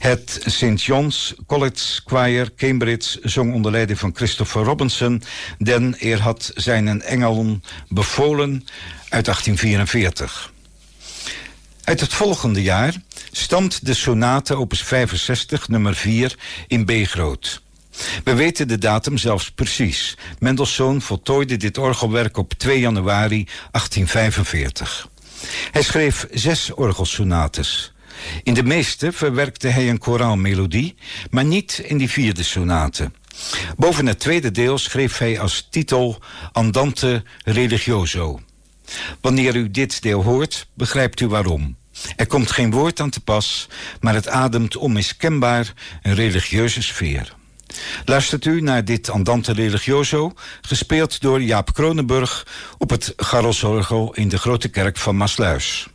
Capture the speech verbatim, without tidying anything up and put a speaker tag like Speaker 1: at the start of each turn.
Speaker 1: Het Saint John's College Choir Cambridge zong onder leiding van Christopher Robinson Den eer had zijn engelen bevolen uit achttien vierenveertig. Uit het volgende jaar stamt de sonate opus vijfenzestig nummer vier in B-groot. We weten de datum zelfs precies. Mendelssohn voltooide dit orgelwerk op twee januari achttien vijfenveertig. Hij schreef zes orgelsonates. In de meeste verwerkte hij een koraalmelodie, maar niet in die vierde sonate. Boven het tweede deel schreef hij als titel Andante Religioso. Wanneer u dit deel hoort, begrijpt u waarom. Er komt geen woord aan te pas, maar het ademt onmiskenbaar een religieuze sfeer. Luistert u naar dit Andante Religioso, gespeeld door Jaap Kronenburg op het Garelsorgel in de Grote Kerk van Maassluis.